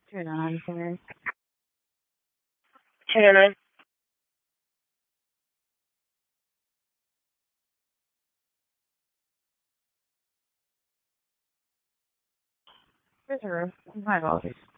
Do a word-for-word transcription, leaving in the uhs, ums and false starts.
Turn on, sorry. Turn on. There's a room. My apologies.